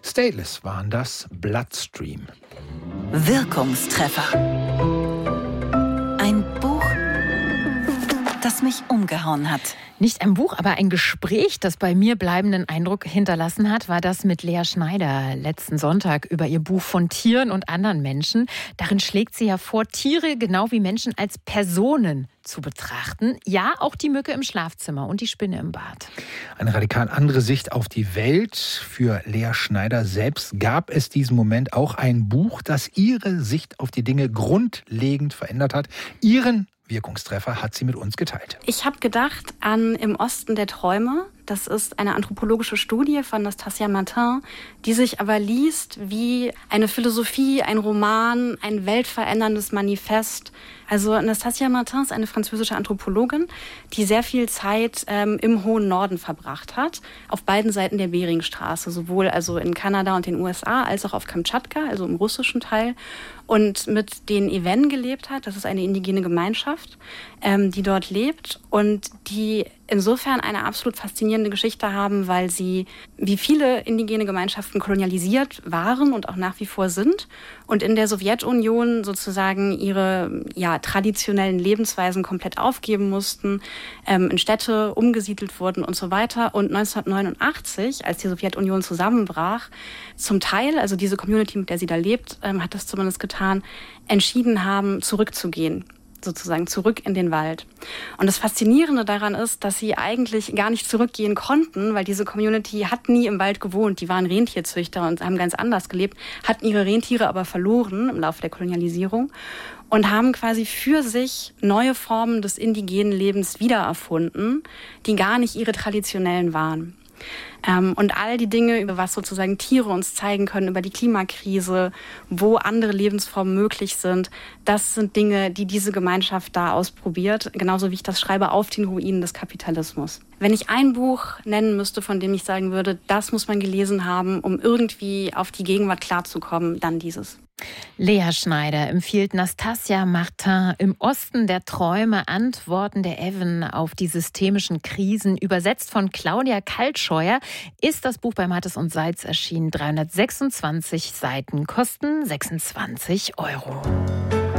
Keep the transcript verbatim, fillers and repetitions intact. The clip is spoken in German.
Stateless waren das, Bloodstream. Wirkungstreffer. Ein Buch, das mich umgehauen hat. Nicht ein Buch, aber ein Gespräch, das bei mir bleibenden Eindruck hinterlassen hat, war das mit Lea Schneider letzten Sonntag über ihr Buch Von Tieren und anderen Menschen. Darin schlägt sie hervor, Tiere genau wie Menschen als Personen zu betrachten. Ja, auch die Mücke im Schlafzimmer und die Spinne im Bad. Eine radikal andere Sicht auf die Welt. Für Lea Schneider selbst gab es diesen Moment auch ein Buch, das ihre Sicht auf die Dinge grundlegend verändert hat. Ihren Wirkungstreffer hat sie mit uns geteilt. Ich habe gedacht an Im Osten der Träume. Das ist eine anthropologische Studie von Nastasia Martin, die sich aber liest wie eine Philosophie, ein Roman, ein weltveränderndes Manifest. Also Nastasia Martin ist eine französische Anthropologin, die sehr viel Zeit ähm, im hohen Norden verbracht hat, auf beiden Seiten der Beringstraße, sowohl also in Kanada und den U S A als auch auf Kamtschatka, also im russischen Teil, und mit den Ewen gelebt hat. Das ist eine indigene Gemeinschaft, ähm, die dort lebt und die insofern eine absolut faszinierende Geschichte haben, weil sie, wie viele indigene Gemeinschaften, kolonialisiert waren und auch nach wie vor sind und in der Sowjetunion sozusagen ihre ja, traditionellen Lebensweisen komplett aufgeben mussten, ähm, in Städte umgesiedelt wurden und so weiter. Und neunzehnhundertneunundachtzig, als die Sowjetunion zusammenbrach, zum Teil, also diese Community, mit der sie da lebt, ähm, hat das zumindest getan, entschieden haben, zurückzugehen. Sozusagen zurück in den Wald. Und das Faszinierende daran ist, dass sie eigentlich gar nicht zurückgehen konnten, weil diese Community hat nie im Wald gewohnt. Die waren Rentierzüchter und haben ganz anders gelebt, hatten ihre Rentiere aber verloren im Laufe der Kolonialisierung und haben quasi für sich neue Formen des indigenen Lebens wiedererfunden, die gar nicht ihre traditionellen waren. Ähm, und all die Dinge, über was sozusagen Tiere uns zeigen können, über die Klimakrise, wo andere Lebensformen möglich sind, das sind Dinge, die diese Gemeinschaft da ausprobiert, genauso wie ich das schreibe, auf den Ruinen des Kapitalismus. Wenn ich ein Buch nennen müsste, von dem ich sagen würde, das muss man gelesen haben, um irgendwie auf die Gegenwart klarzukommen, dann dieses. Lea Schneider empfiehlt Nastasia Martin Im Osten der Träume, Antworten der Ewen auf die systemischen Krisen. Übersetzt von Claudia Kaltscheuer ist das Buch bei Mattes und Seitz erschienen. dreihundertsechsundzwanzig Seiten, kosten sechsundzwanzig Euro.